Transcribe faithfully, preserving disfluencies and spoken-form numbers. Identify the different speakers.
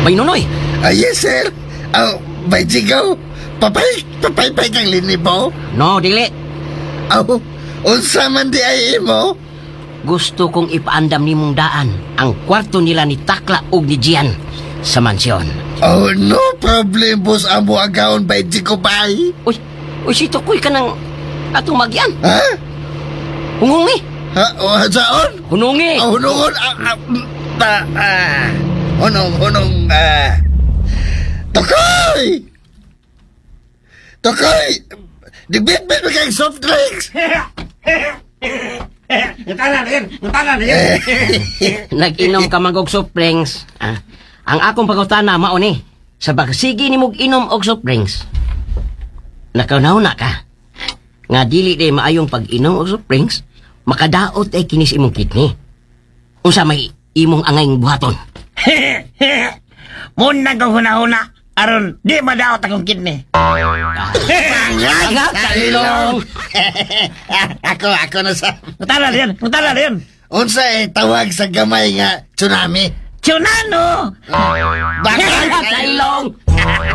Speaker 1: Bay Nonoy.
Speaker 2: Ah, yes, sir. Oh, by Jigaw. Papay, papay, papay kang linibo.
Speaker 1: No, dili.
Speaker 2: Oh, unsa man di ay imo?
Speaker 1: Gusto kong ipaandam ni mong daan ang kwarto nila ni Takla ug ni Gian sa mansyon.
Speaker 2: Oh, no problem, boss. Amo agawon by Jigaw bay.
Speaker 1: Uy, uy, si Tukoy ka ng atong magyan.
Speaker 2: Ha?
Speaker 1: Hungungi.
Speaker 2: Ha? Oh, saan?
Speaker 1: Hunungi.
Speaker 2: Oh, hunungon. Ah, ah, mm, ah, ah. Hunong, hunong, ah. Tokoy! Tokoy! Digbit-bit mo kayong soft drinks!
Speaker 3: Ngutana na yan! Ngutana na yan!
Speaker 1: Nag-inom ka mag og soft drinks. Ah, ang akong pagutana mao ni sa bagsigi ni mog inom og soft drinks. Nakaunaw na ka. Nga dili day maayong pag-inom og soft drinks, makadaot ay kinis imong kidney. Unsa may imong angayng buhaton?
Speaker 3: Muna kang huna-huna, aron di madaot akong kidney.
Speaker 1: Nga, kalilong!
Speaker 2: Ako, ako na sa...
Speaker 3: Ngutana na yan! Ngutana na yan!
Speaker 2: Unsa eh, tawag sa gamay nga tsunami?
Speaker 3: Tsunano!
Speaker 2: Bakit?
Speaker 1: Kalilong!